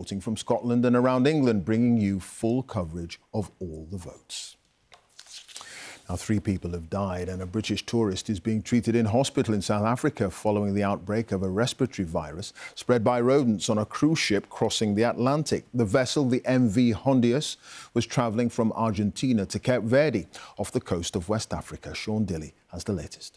reporting from Scotland and around England, bringing you full coverage of all the votes. Now, 3 people have died and a British tourist is being treated in hospital in South Africa following the outbreak of a respiratory virus spread by rodents on a cruise ship crossing the Atlantic. The vessel, the MV Hondius, was travelling from Argentina to Cape Verde off the coast of West Africa. Sean Dilley has the latest.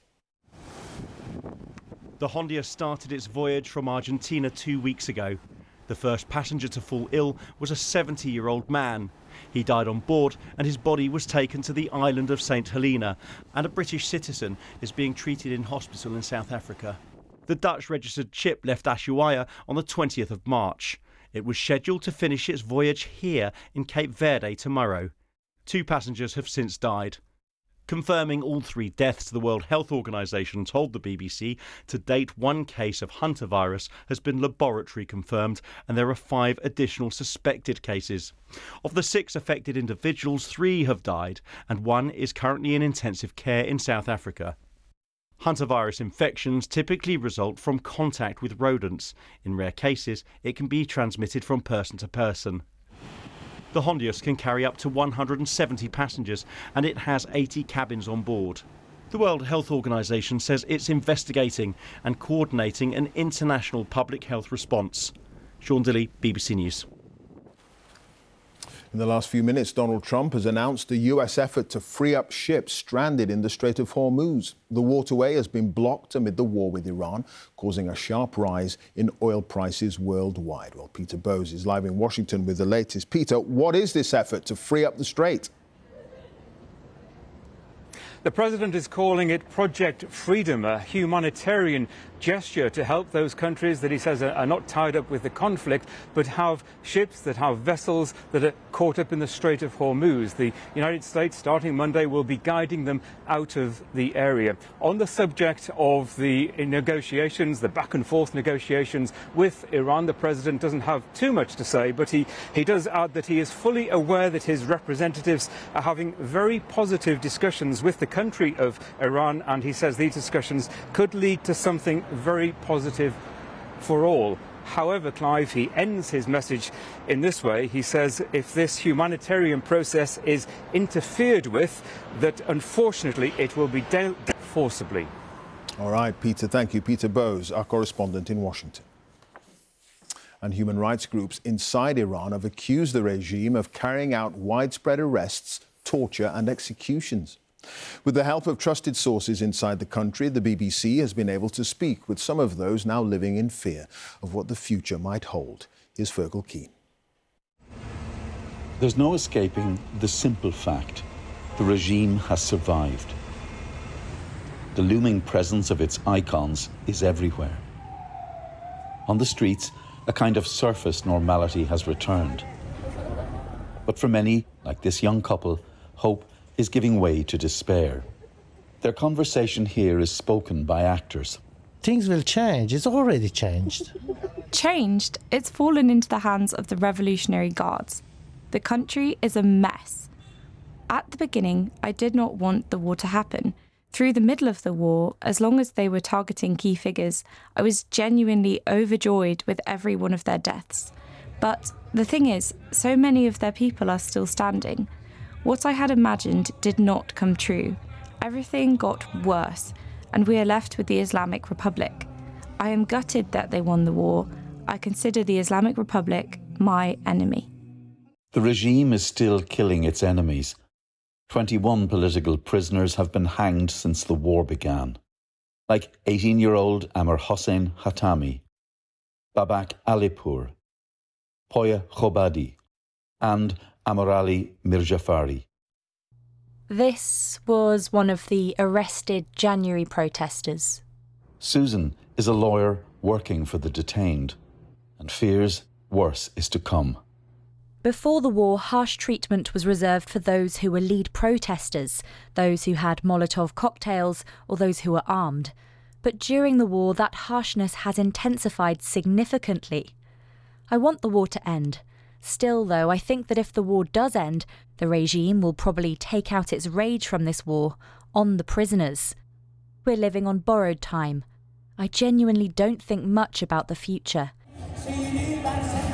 The Hondius started its voyage from Argentina 2 weeks ago. The first passenger to fall ill was a 70-year-old man. He died on board and his body was taken to the island of St Helena, and a British citizen is being treated in hospital in South Africa. The Dutch-registered ship left Ushuaia on the 20th of March. It was scheduled to finish its voyage here in Cape Verde tomorrow. 2 passengers have since died. Confirming all 3 deaths, the World Health Organization told the BBC to date 1 case of hantavirus has been laboratory confirmed and there are 5 additional suspected cases. Of the 6 affected individuals, 3 have died and 1 is currently in intensive care in South Africa. Hantavirus infections typically result from contact with rodents. In rare cases, it can be transmitted from person to person. The Hondius can carry up to 170 passengers and it has 80 cabins on board. The World Health Organization says it's investigating and coordinating an international public health response. Sean Dilley, BBC News. In the last few minutes, Donald Trump has announced a US effort to free up ships stranded in the Strait of Hormuz. The waterway has been blocked amid the war with Iran, causing a sharp rise in oil prices worldwide. Well, Peter Bowes is live in Washington with the latest. Peter, what is this effort to free up the strait? The president is calling it Project Freedom, a humanitarian gesture to help those countries that he says are not tied up with the conflict, but have ships that have vessels that are caught up in the Strait of Hormuz. The United States, starting Monday, will be guiding them out of the area. On the subject of the negotiations, the back and forth negotiations with Iran, the president doesn't have too much to say, but he does add that he is fully aware that his representatives are having very positive discussions with the country of Iran, and he says these discussions could lead to something very positive for all. However, Clive, he ends his message in this way. He says if this humanitarian process is interfered with, that unfortunately it will be dealt forcibly. All right, Peter, thank you. Peter Bowes, our correspondent in Washington. And human rights groups inside Iran have accused the regime of carrying out widespread arrests, torture and executions. With the help of trusted sources inside the country, the BBC has been able to speak with some of those now living in fear of what the future might hold. Here's Fergal Keane. There's no escaping the simple fact: the regime has survived. The looming presence of its icons is everywhere. On the streets, a kind of surface normality has returned. But for many, like this young couple, hope is giving way to despair. Their conversation here is spoken by actors. Things will change. It's already changed. Changed? It's fallen into the hands of the Revolutionary Guards. The country is a mess. At the beginning, I did not want the war to happen. Through the middle of the war, as long as they were targeting key figures, I was genuinely overjoyed with every one of their deaths. But the thing is, so many of their people are still standing. What I had imagined did not come true. Everything got worse, and we are left with the Islamic Republic. I am gutted that they won the war. I consider the Islamic Republic my enemy. The regime is still killing its enemies. 21 political prisoners have been hanged since the war began, like 18-year-old Amir Hossein Hatami, Babak Alipur, Poya Khobadi, and Amorali Mirjafari. This was one of the arrested January protesters. Susan is a lawyer working for the detained and fears worse is to come. Before the war, harsh treatment was reserved for those who were lead protesters, those who had Molotov cocktails or those who were armed. But during the war, that harshness has intensified significantly. I want the war to end. Still, though, I think that if the war does end, the regime will probably take out its rage from this war on the prisoners. We're living on borrowed time. I genuinely don't think much about the future.